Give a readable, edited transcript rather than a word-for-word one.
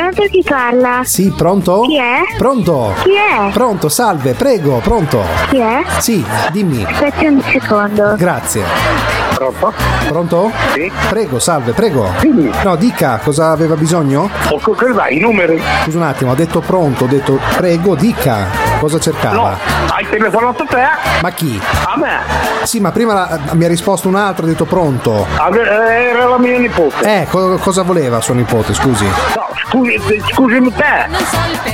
Pronto, chi parla? Sì, pronto? Chi è? Pronto? Chi è? Pronto, salve, prego, pronto. Chi è? Sì, dimmi. Aspetti un secondo. Grazie. Pronto? Pronto? Sì. Prego, salve, prego. Dimmi. No, dica, cosa aveva bisogno? Che vai, i numeri? Scusa un attimo, ho detto pronto, ho detto prego, dica, cosa cercava? No, hai telefonato te? Ma chi? A me. Sì, ma prima mi ha risposto un altro, ha detto pronto. Era la mia nipote. Cosa voleva sua nipote, scusi? No, scusami te.